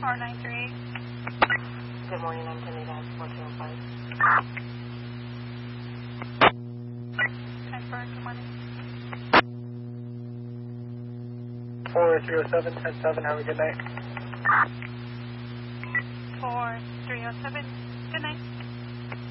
493. Good morning, I'm Jenny Dash, 1405. 10 for good morning. 4307, 107, have a good night. 4307, good night.